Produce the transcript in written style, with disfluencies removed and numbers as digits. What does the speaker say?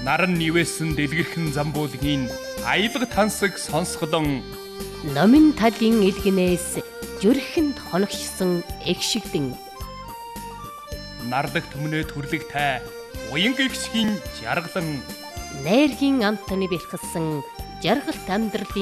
наран нивээсэн дэлгэрхэн замбуулгийн аялга тансаг сонсголон номин талын илгэнээс зүрхэнд хоногшсон эгшигдэн нардаг төмнөө төрлөгтэй уян гихсхийн жаргалан найргийн амтны бэлхсэн жаргалт амьдралын